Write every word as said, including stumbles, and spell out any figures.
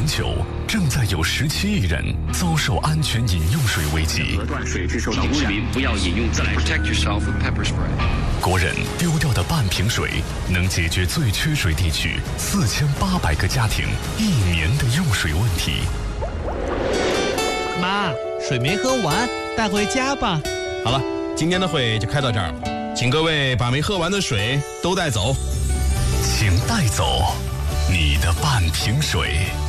球正在有十七亿人遭受安全饮用水危机。 河段水质受到污染，不要饮用自来水。Protect yourself with pepper spray。 国人丢掉的半瓶水，能解决最缺水地区四千八百个家庭一年的用水问题。 妈，水没喝完，带回家吧。 好了，今天的会就开到这儿了，请各位把没喝完的水都带走。 请带走你的半瓶水。